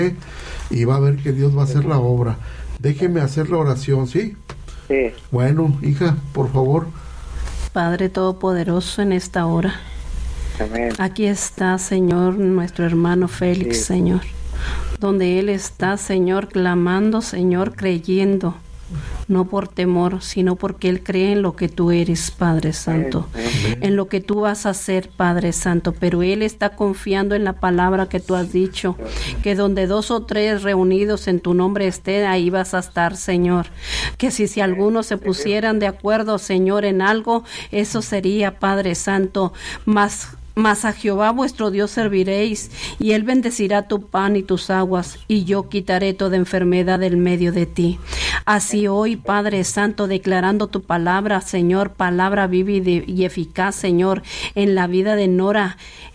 y va a ver que Dios va a hacer la obra. Déjeme hacer la oración, ¿sí? Sí. Bueno, hija, por favor. Padre Todopoderoso, en esta hora, Amén. aquí está, Señor, nuestro hermano Félix, Sí. Señor, donde él está, Señor, clamando, Señor, creyendo, no por temor, sino porque él cree en lo que tú eres, Padre Santo, en lo que tú vas a hacer, Padre Santo, pero él está confiando en la palabra que tú has dicho, que donde 2 o 3 reunidos en tu nombre estén, ahí vas a estar, Señor, que si algunos se pusieran de acuerdo, Señor, en algo, eso sería, Padre Santo, Mas a Jehová vuestro Dios serviréis, y él bendecirá tu pan y tus aguas, y yo quitaré toda enfermedad del medio de ti. Así hoy, Padre Santo, declarando tu palabra, Señor, palabra viva y eficaz, Señor, en la vida de Nora,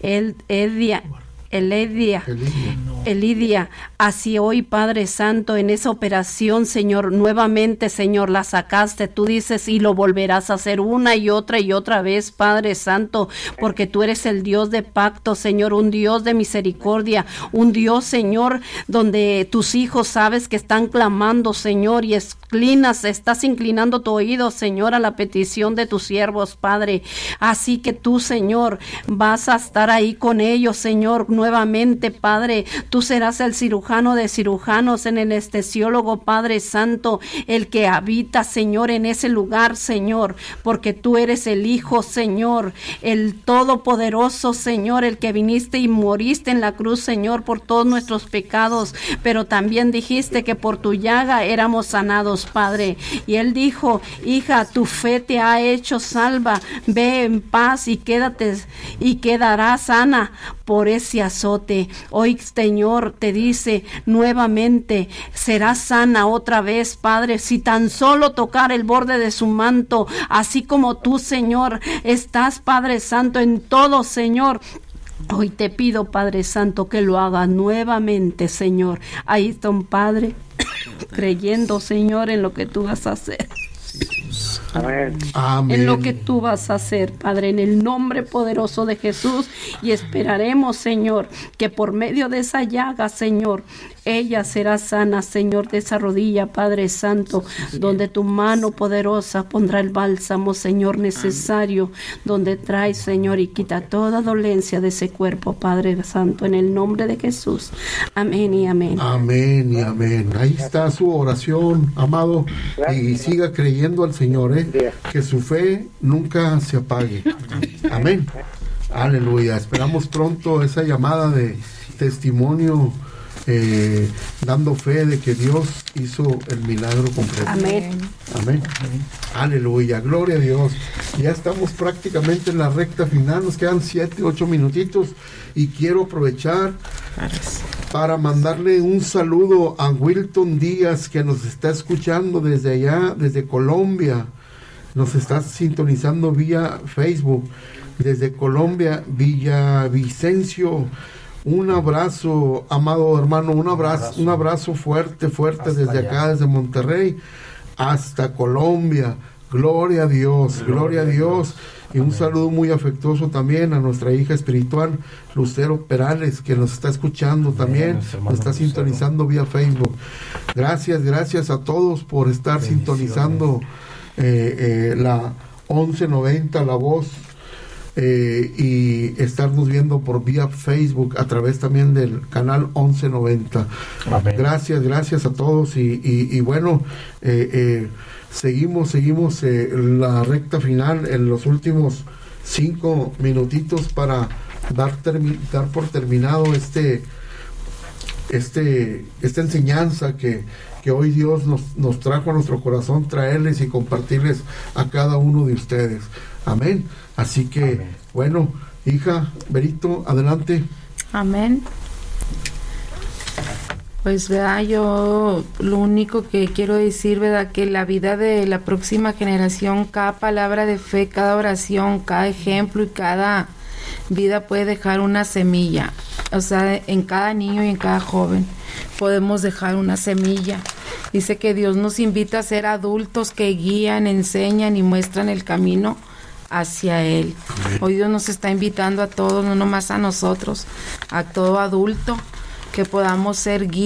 Elidia, así hoy, Padre Santo, en esa operación, Señor, nuevamente, Señor, la sacaste, tú dices, y lo volverás a hacer una y otra vez, Padre Santo, porque tú eres el Dios de pacto, Señor, un Dios de misericordia, un Dios, Señor, donde tus hijos sabes que están clamando, Señor, y estás inclinando tu oído, Señor, a la petición de tus siervos, Padre, así que tú, Señor, vas a estar ahí con ellos, Señor, nuevamente, Padre, tú serás el cirujano de cirujanos, el anestesiólogo, Padre Santo, el que habita, Señor, en ese lugar, Señor, porque tú eres el Hijo, Señor, el Todopoderoso, Señor, el que viniste y moriste en la cruz, Señor, por todos nuestros pecados, pero también dijiste que por tu llaga éramos sanados, Padre, y él dijo, hija, tu fe te ha hecho salva, ve en paz y quedarás sana por ese azote. Hoy, Señor, te dice nuevamente, serás sana otra vez, Padre, si tan solo tocar el borde de su manto, así como tú, Señor, estás, Padre Santo, en todo, Señor. Hoy te pido, Padre Santo, que lo hagas nuevamente, Señor. Ahí está un Padre creyendo, Señor, en lo que tú vas a hacer. Amén. Amén. En lo que tú vas a hacer, Padre, en el nombre poderoso de Jesús, y esperaremos, Señor, que por medio de esa llaga, Señor, ella será sana, Señor, de esa rodilla, Padre Santo, donde tu mano poderosa pondrá el bálsamo, Señor, necesario, donde trae, Señor, y quita toda dolencia de ese cuerpo, Padre Santo, en el nombre de Jesús. Amén y amén. Amén y amén. Ahí está su oración, amado, y siga creyendo al Señor, que su fe nunca se apague. Amén. Aleluya. Esperamos pronto esa llamada de testimonio, dando fe de que Dios hizo el milagro completo. Amén. Amén. Aleluya. Gloria a Dios. Ya estamos prácticamente en la recta final. Nos quedan 7, 8 minutitos y quiero aprovechar para mandarle un saludo a Wilton Díaz, que nos está escuchando desde allá, desde Colombia. Nos está sintonizando vía Facebook desde Colombia, Villavicencio. Un abrazo, amado hermano, un abrazo fuerte desde acá, desde Monterrey hasta Colombia. Gloria a Dios, gloria a Dios. Y un saludo muy afectuoso también a nuestra hija espiritual, Lucero Perales, que nos está escuchando también, nos está sintonizando vía Facebook. Gracias a todos por estar sintonizando la 1190, La Voz, y estarnos viendo por vía Facebook a través también del canal 1190. Amén. Gracias a todos y bueno, seguimos la recta final en los últimos 5 minutitos para dar por terminado esta enseñanza que hoy Dios nos trajo a nuestro corazón, traerles y compartirles a cada uno de ustedes. Amén. Así que, amén. Bueno, hija, Berito, adelante. Amén. Pues, ¿verdad? Yo lo único que quiero decir, ¿verdad? Que la vida de la próxima generación, cada palabra de fe, cada oración, cada ejemplo y cada vida puede dejar una semilla. O sea, en cada niño y en cada joven podemos dejar una semilla. Dice que Dios nos invita a ser adultos que guían, enseñan y muestran el camino hacia Él. Hoy Dios nos está invitando a todos, no nomás a nosotros, a todo adulto que podamos ser guías